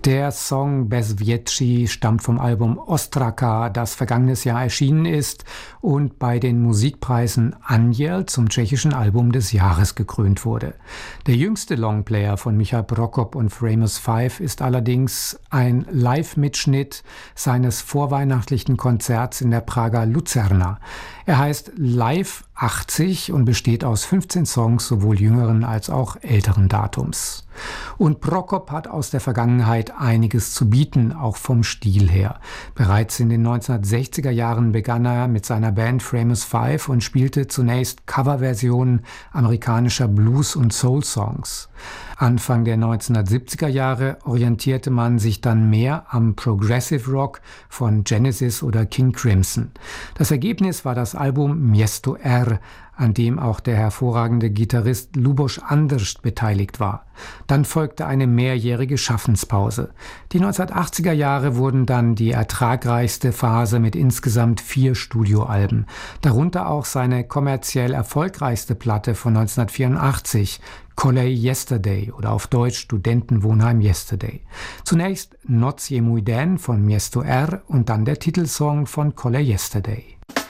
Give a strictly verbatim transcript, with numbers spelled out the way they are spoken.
Der Song Bez Větří stammt vom Album Ostraka, das vergangenes Jahr erschienen ist und bei den Musikpreisen Anděl zum tschechischen Album des Jahres gekrönt wurde. Der jüngste Longplayer von Michal Prokop und Framus Five ist allerdings ein Live-Mitschnitt seines vorweihnachtlichen Konzerts in der Prager Luzerna. Er heißt Live achtzig und besteht aus fünfzehn Songs sowohl jüngeren als auch älteren Datums. Und Prokop hat aus der Vergangenheit einiges zu bieten, auch vom Stil her. Bereits in den neunzehnhundertsechziger Jahren begann er mit seiner Band Framus Five und spielte zunächst Coverversionen amerikanischer Blues- und Soul-Songs. Anfang der neunzehnhundertsiebziger Jahre orientierte man sich dann mehr am Progressive Rock von Genesis oder King Crimson. Das Ergebnis war das Album Město R, an dem auch der hervorragende Gitarrist Luboš Andršť beteiligt war. Dann folgte eine mehrjährige Schaffenspause. Die neunzehnhundertachtziger Jahre wurden dann die ertragreichste Phase mit insgesamt vier Studioalben, darunter auch seine kommerziell erfolgreichste Platte von neunzehnhundertvierundachtzig, Kolej Yesterday oder auf Deutsch Studentenwohnheim Yesterday. Zunächst Noc je můj den von Město R und dann der Titelsong von Kolej Yesterday.